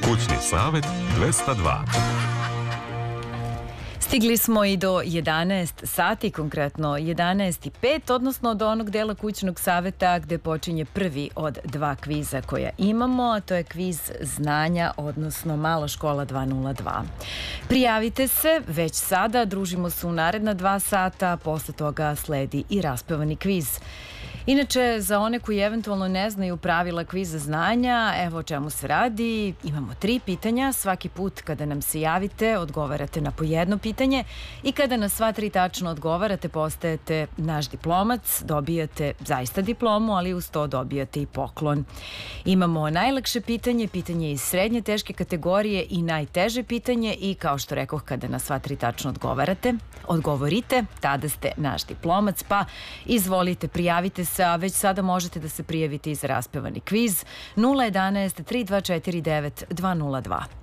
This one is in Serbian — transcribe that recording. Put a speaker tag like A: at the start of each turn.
A: Kućni savet 202.
B: Stigli smo i do 11 sati, konkretno 11:05, odnosno do onog dela kućnog saveta gde počinje prvi od dva kviza koja imamo, a to je kviz znanja, odnosno Mala škola 202. Prijavite se već sada, družimo se u naredna 2 sata, posle toga sledi i raspevani kviz. Inače, za one koji eventualno ne znaju pravila kviza znanja, evo o čemu se radi. Imamo 3 pitanja. Svaki put kada nam se javite, odgovarate na po jedno pitanje i kada na sva 3 tačno odgovarate, postajete naš diplomac, dobijate zaista diplomu, ali uz to dobijate i poklon. Imamo najlakše pitanje, pitanje iz srednje teške kategorije i najteže pitanje i kao što rekoh, kada na sva 3 tačno odgovorite, tada ste naš diplomac, pa izvolite, prijavite se, a već sada možete da se prijavite i za raspevani kviz 011 3249 202.